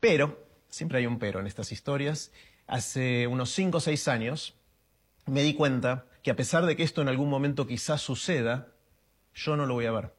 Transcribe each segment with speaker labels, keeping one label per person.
Speaker 1: Pero, siempre hay un pero en estas historias, hace unos 5 o 6 años me di cuenta que a pesar de que esto en algún momento quizás suceda, yo no lo voy a ver.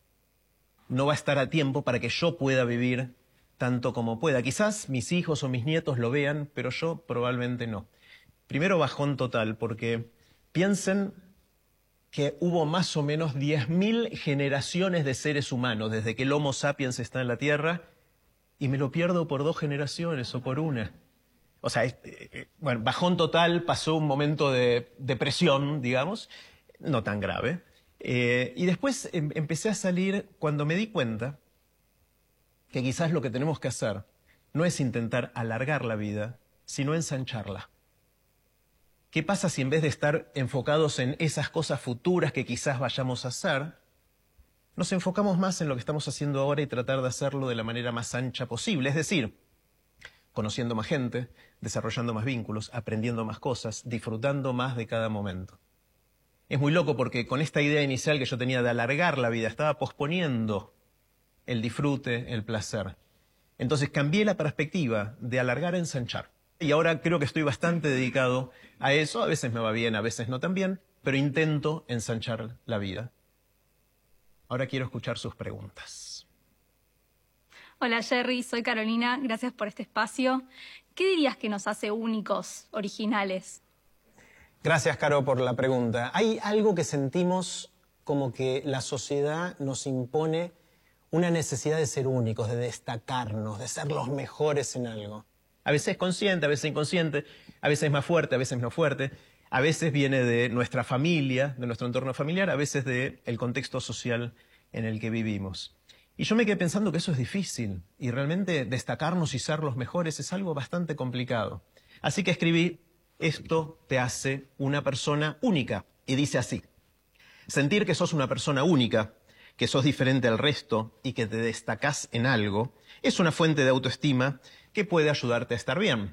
Speaker 1: No va a estar a tiempo para que yo pueda vivir tanto como pueda. Quizás mis hijos o mis nietos lo vean, pero yo probablemente no. Primero, bajón total, porque piensen que hubo más o menos 10.000 generaciones de seres humanos desde que el Homo sapiens está en la Tierra, y me lo pierdo por 2 generaciones o por una. O sea, bueno, bajón total, pasó un momento de depresión, digamos, no tan grave. Y después empecé a salir cuando me di cuenta que quizás lo que tenemos que hacer no es intentar alargar la vida, sino ensancharla. ¿Qué pasa si en vez de estar enfocados en esas cosas futuras que quizás vayamos a hacer, nos enfocamos más en lo que estamos haciendo ahora y tratar de hacerlo de la manera más ancha posible? Es decir, conociendo más gente, desarrollando más vínculos, aprendiendo más cosas, disfrutando más de cada momento. Es muy loco porque con esta idea inicial que yo tenía de alargar la vida, estaba posponiendo el disfrute, el placer. Entonces cambié la perspectiva de alargar a ensanchar. Y ahora creo que estoy bastante dedicado a eso. A veces me va bien, a veces no tan bien, pero intento ensanchar la vida. Ahora quiero escuchar sus preguntas.
Speaker 2: Hola Jerry, soy Carolina, gracias por este espacio. ¿Qué dirías que nos hace únicos, originales?
Speaker 3: Gracias, Caro, por la pregunta. Hay algo que sentimos como que la sociedad nos impone una necesidad de ser únicos, de destacarnos, de ser los mejores en algo.
Speaker 1: A veces consciente, a veces inconsciente, a veces más fuerte, a veces menos fuerte. A veces viene de nuestra familia, de nuestro entorno familiar, a veces del contexto social en el que vivimos. Y yo me quedé pensando que eso es difícil y realmente destacarnos y ser los mejores es algo bastante complicado. Así que escribí: esto te hace una persona única. Y dice así: sentir que sos una persona única, que sos diferente al resto y que te destacás en algo, es una fuente de autoestima que puede ayudarte a estar bien.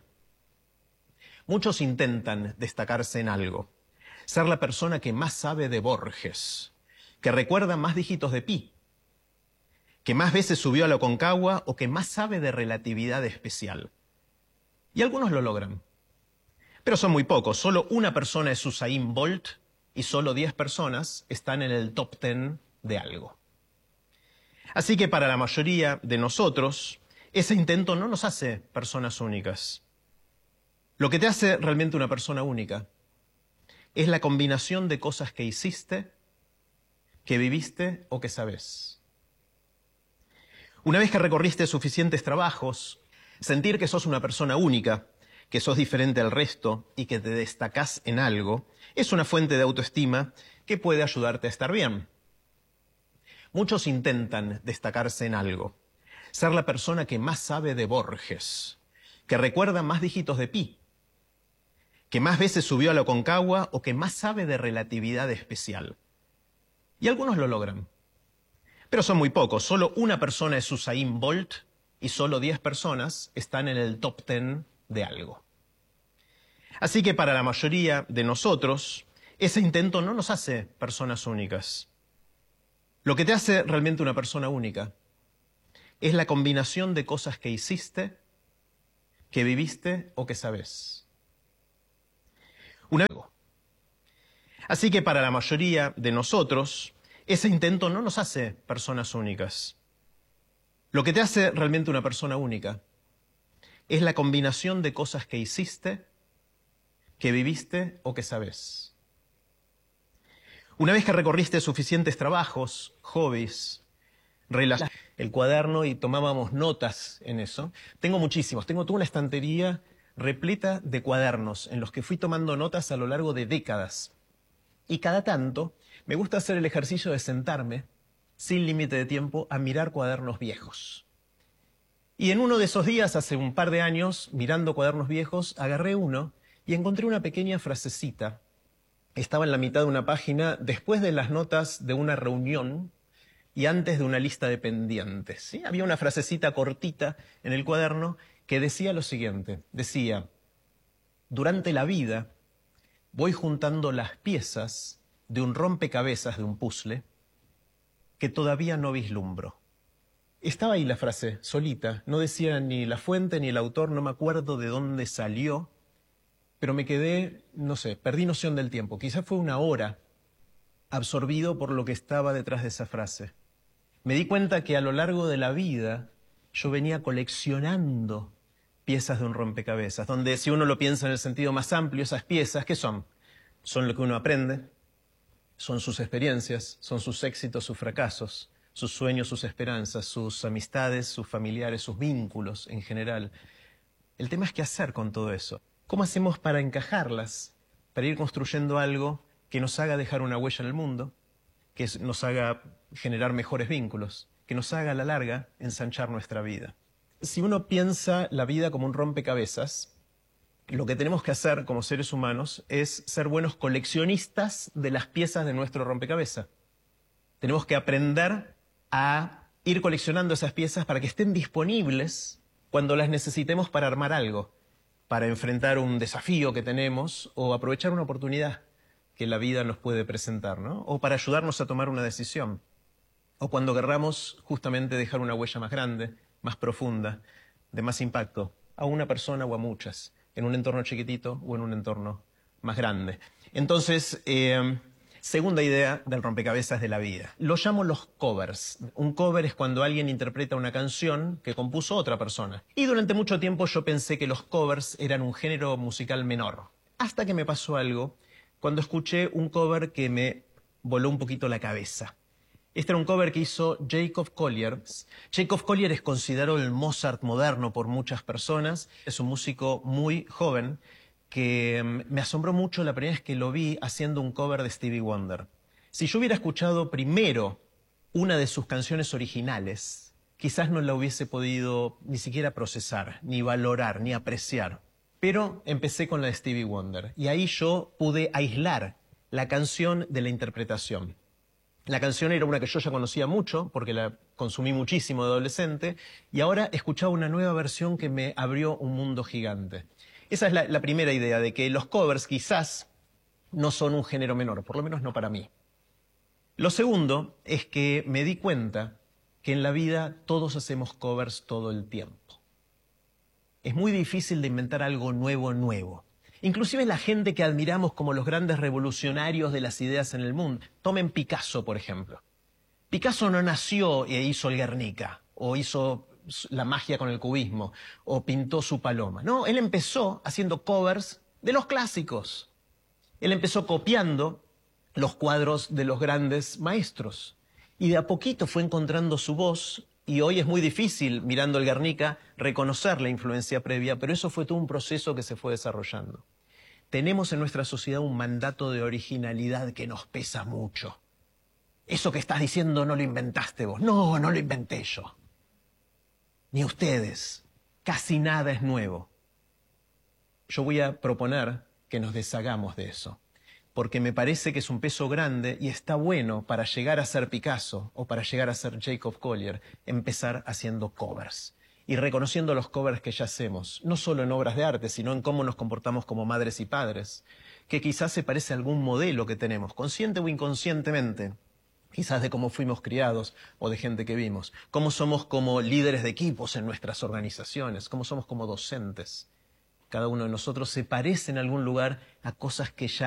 Speaker 1: Muchos intentan destacarse en algo. Ser la persona que más sabe de Borges, que recuerda más dígitos de pi, que más veces subió a la Aconcagua o que más sabe de relatividad especial. Y algunos lo logran. Pero son muy pocos. Solo una persona es Usain Bolt y solo 10 personas están en el top 10 de algo. Así que para la mayoría de nosotros, ese intento no nos hace personas únicas. Lo que te hace realmente una persona única es la combinación de cosas que hiciste, que viviste o que sabés. Una vez que recorriste suficientes trabajos, sentir que sos una persona única, que sos diferente al resto y que te destacás en algo, es una fuente de autoestima que puede ayudarte a estar bien. Muchos intentan destacarse en algo. Ser la persona que más sabe de Borges, que recuerda más dígitos de pi, que más veces subió a la Aconcagua o que más sabe de relatividad especial. Y algunos lo logran. Pero son muy pocos. Solo una persona es Usain Bolt y solo 10 personas están en el top 10 de algo. Así que para la mayoría de nosotros, ese intento no nos hace personas únicas. Lo que te hace realmente una persona única es la combinación de cosas que hiciste, que viviste o que sabés. Así que para la mayoría de nosotros, ese intento no nos hace personas únicas. Lo que te hace realmente una persona única es la combinación de cosas que hiciste, que viviste o que sabés. Una vez que recorriste suficientes trabajos, hobbies, el cuaderno y tomábamos notas en eso. Tengo muchísimos, tengo toda una estantería repleta de cuadernos en los que fui tomando notas a lo largo de décadas. Y cada tanto me gusta hacer el ejercicio de sentarme, sin límite de tiempo, a mirar cuadernos viejos. Y en uno de esos días, hace un par de años, mirando cuadernos viejos, agarré uno y encontré una pequeña frasecita. Estaba en la mitad de una página, después de las notas de una reunión y antes de una lista de pendientes, ¿sí? Había una frasecita cortita en el cuaderno que decía lo siguiente. Decía: durante la vida voy juntando las piezas de un rompecabezas de un puzzle que todavía no vislumbro. Estaba ahí la frase, solita. No decía ni la fuente ni el autor, no me acuerdo de dónde salió, pero me quedé, no sé, perdí noción del tiempo. Quizás fue una hora absorbido por lo que estaba detrás de esa frase. Me di cuenta que a lo largo de la vida yo venía coleccionando piezas de un rompecabezas, donde si uno lo piensa en el sentido más amplio, esas piezas, ¿qué son? Son lo que uno aprende, son sus experiencias, son sus éxitos, sus fracasos, sus sueños, sus esperanzas, sus amistades, sus familiares, sus vínculos en general. El tema es qué hacer con todo eso. ¿Cómo hacemos para encajarlas, para ir construyendo algo que nos haga dejar una huella en el mundo, que nos haga generar mejores vínculos, que nos haga a la larga ensanchar nuestra vida? Si uno piensa la vida como un rompecabezas, lo que tenemos que hacer como seres humanos es ser buenos coleccionistas de las piezas de nuestro rompecabezas. Tenemos que aprender a ir coleccionando esas piezas para que estén disponibles cuando las necesitemos para armar algo, para enfrentar un desafío que tenemos o aprovechar una oportunidad que la vida nos puede presentar, ¿no? O para ayudarnos a tomar una decisión, o cuando querramos justamente dejar una huella más grande, más profunda, de más impacto, a una persona o a muchas, en un entorno chiquitito o en un entorno más grande. Entonces, segunda idea del rompecabezas de la vida. Lo llamo los covers. Un cover es cuando alguien interpreta una canción que compuso otra persona. Y durante mucho tiempo yo pensé que los covers eran un género musical menor. Hasta que me pasó algo cuando escuché un cover que me voló un poquito la cabeza. Este era un cover que hizo Jacob Collier. Jacob Collier es considerado el Mozart moderno por muchas personas. Es un músico muy joven que me asombró mucho la primera vez que lo vi haciendo un cover de Stevie Wonder. Si yo hubiera escuchado primero una de sus canciones originales, quizás no la hubiese podido ni siquiera procesar, ni valorar, ni apreciar. Pero empecé con la de Stevie Wonder y ahí yo pude aislar la canción de la interpretación. La canción era una que yo ya conocía mucho, porque la consumí muchísimo de adolescente, y ahora escuchaba una nueva versión que me abrió un mundo gigante. Esa es la primera idea, de que los covers quizás no son un género menor, por lo menos no para mí. Lo segundo es que me di cuenta que en la vida todos hacemos covers todo el tiempo. Es muy difícil de inventar algo nuevo. Inclusive la gente que admiramos como los grandes revolucionarios de las ideas en el mundo. Tomen Picasso, por ejemplo. Picasso no nació e hizo el Guernica, o hizo la magia con el cubismo, o pintó su paloma. No, él empezó haciendo covers de los clásicos. Él empezó copiando los cuadros de los grandes maestros. Y de a poquito fue encontrando su voz, y hoy es muy difícil, mirando el Guernica, reconocer la influencia previa, pero eso fue todo un proceso que se fue desarrollando. Tenemos en nuestra sociedad un mandato de originalidad que nos pesa mucho. Eso que estás diciendo no lo inventaste vos. No, no lo inventé yo. Ni ustedes. Casi nada es nuevo. Yo voy a proponer que nos deshagamos de eso, porque me parece que es un peso grande y está bueno para llegar a ser Picasso o para llegar a ser Jacob Collier, empezar haciendo covers y reconociendo los covers que ya hacemos, no solo en obras de arte, sino en cómo nos comportamos como madres y padres, que quizás se parece a algún modelo que tenemos, consciente o inconscientemente, quizás de cómo fuimos criados o de gente que vimos, cómo somos como líderes de equipos en nuestras organizaciones, cómo somos como docentes. Cada uno de nosotros se parece en algún lugar a cosas que ya